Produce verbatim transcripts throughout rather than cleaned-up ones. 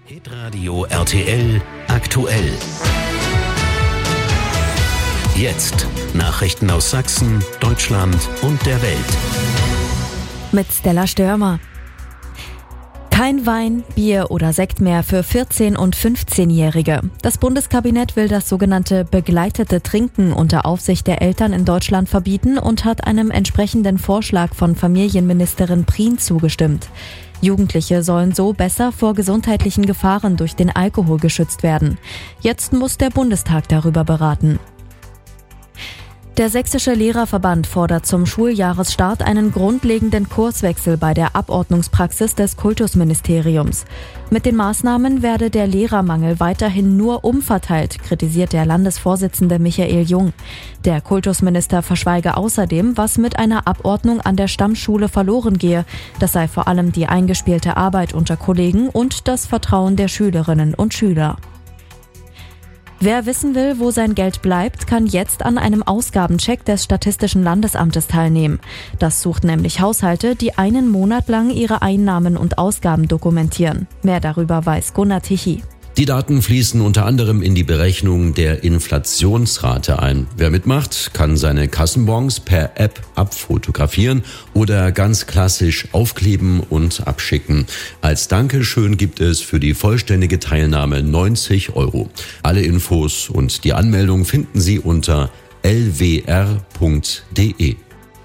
Hitradio R T L aktuell. Jetzt Nachrichten aus Sachsen, Deutschland und der Welt. Mit Stella Störmer. Kein Wein, Bier oder Sekt mehr für vierzehn- und fünfzehnjährige. Das Bundeskabinett will das sogenannte begleitete Trinken unter Aufsicht der Eltern in Deutschland verbieten und hat einem entsprechenden Vorschlag von Familienministerin Prien zugestimmt. Jugendliche sollen so besser vor gesundheitlichen Gefahren durch den Alkohol geschützt werden. Jetzt muss der Bundestag darüber beraten. Der Sächsische Lehrerverband fordert zum Schuljahresstart einen grundlegenden Kurswechsel bei der Abordnungspraxis des Kultusministeriums. Mit den Maßnahmen werde der Lehrermangel weiterhin nur umverteilt, kritisiert der Landesvorsitzende Michael Jung. Der Kultusminister verschweige außerdem, was mit einer Abordnung an der Stammschule verloren gehe. Das sei vor allem die eingespielte Arbeit unter Kollegen und das Vertrauen der Schülerinnen und Schüler. Wer wissen will, wo sein Geld bleibt, kann jetzt an einem Ausgabencheck des Statistischen Landesamtes teilnehmen. Das sucht nämlich Haushalte, die einen Monat lang ihre Einnahmen und Ausgaben dokumentieren. Mehr darüber weiß Gunnar Tichy. Die Daten fließen unter anderem in die Berechnung der Inflationsrate ein. Wer mitmacht, kann seine Kassenbons per App abfotografieren oder ganz klassisch aufkleben und abschicken. Als Dankeschön gibt es für die vollständige Teilnahme neunzig Euro. Alle Infos und die Anmeldung finden Sie unter l w r punkt d e.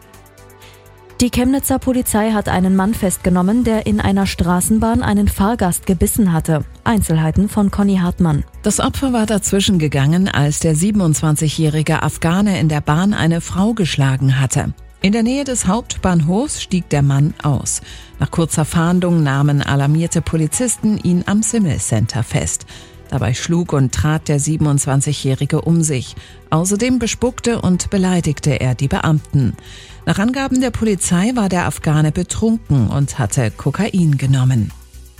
Die Chemnitzer Polizei hat einen Mann festgenommen, der in einer Straßenbahn einen Fahrgast gebissen hatte. Einzelheiten von Conny Hartmann. Das Opfer war dazwischen gegangen, als der siebenundzwanzigjährige Afghane in der Bahn eine Frau geschlagen hatte. In der Nähe des Hauptbahnhofs stieg der Mann aus. Nach kurzer Fahndung nahmen alarmierte Polizisten ihn am Simmel Center fest. Dabei schlug und trat der siebenundzwanzigjährige um sich. Außerdem bespuckte und beleidigte er die Beamten. Nach Angaben der Polizei war der Afghane betrunken und hatte Kokain genommen.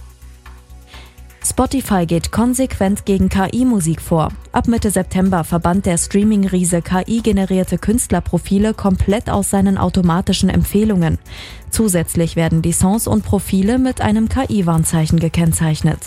Spotify geht konsequent gegen K I-Musik vor. Ab Mitte September verbannt der Streaming-Riese K I-generierte Künstlerprofile komplett aus seinen automatischen Empfehlungen. Zusätzlich werden die Songs und Profile mit einem K I-Warnzeichen gekennzeichnet.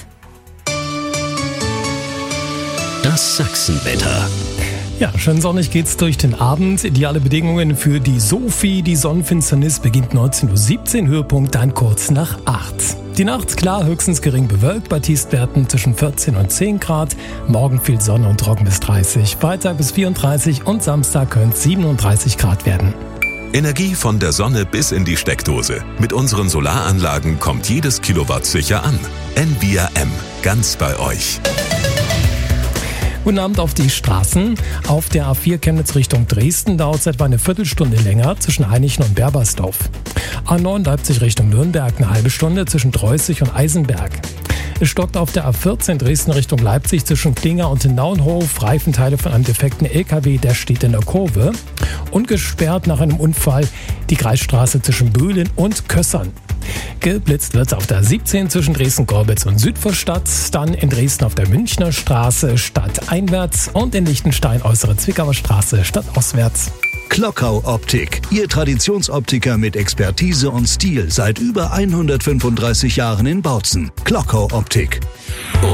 Das Sachsenwetter. Ja, schön sonnig geht's durch den Abend. Ideale Bedingungen für die Sophie. Die Sonnenfinsternis beginnt neunzehn Uhr siebzehn, Höhepunkt dann kurz nach acht. Die Nacht klar, höchstens gering bewölkt, bei Tiefstwerten zwischen vierzehn und zehn Grad. Morgen viel Sonne und trocken bis dreißig. Freitag bis vierunddreißig und Samstag können es siebenunddreißig Grad werden. Energie von der Sonne bis in die Steckdose. Mit unseren Solaranlagen kommt jedes Kilowatt sicher an. N V I A M, ganz bei euch. Guten Abend auf die Straßen. Auf der A vier Chemnitz Richtung Dresden dauert es etwa eine Viertelstunde länger zwischen Heinichen und Berbersdorf. A neun Leipzig Richtung Nürnberg eine halbe Stunde zwischen Dreußig und Eisenberg. Es stockt auf der A vierzehn Dresden Richtung Leipzig zwischen Klinger und Nauenhof. Reifenteile von einem defekten L K W, der steht in der Kurve. Und gesperrt nach einem Unfall die Kreisstraße zwischen Böhlen und Kössern. Geblitzt wird auf der siebzehn zwischen Dresden-Gorbitz und Südvorstadt, dann in Dresden auf der Münchner Straße stadteinwärts und in Liechtenstein äußere Zwickauer Straße stadtauswärts. Klockau Optik, Ihr Traditionsoptiker mit Expertise und Stil seit über hundertfünfunddreißig Jahren in Bautzen. Klockau Optik.